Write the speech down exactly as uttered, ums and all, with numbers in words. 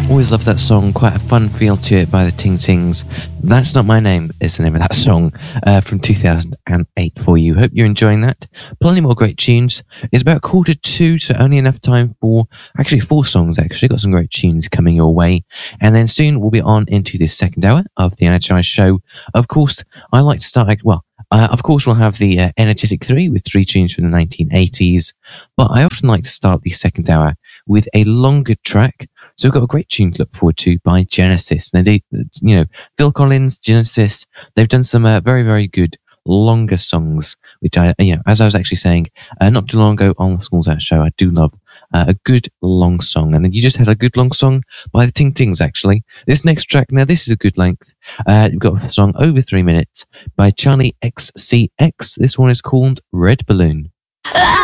Always love that song, quite a fun feel to it by the Ting Tings. That's Not My Name is the name of that song uh, from two thousand eight for you. Hope you're enjoying that. Plenty more great tunes. It's about quarter two, so only enough time for actually four songs actually. Got some great tunes coming your way. And then soon we'll be on into this second hour of the Energize Show. Of course, I like to start, well, Uh, of course, we'll have the uh, Energetic three with three tunes from the nineteen eighties, but I often like to start the second hour with a longer track. So we've got a great tune to look forward to by Genesis. Now, they, you know, Phil Collins, Genesis, they've done some uh, very, very good longer songs, which I, you know, as I was actually saying, uh, not too long ago on the Schools Out Show, I do love Uh, a good long song. And then you just had a good long song by the Ting Tings, actually. This next track, now this is a good length. Uh, you've got a song over three minutes by Charlie X C X. This one is called Red Balloon.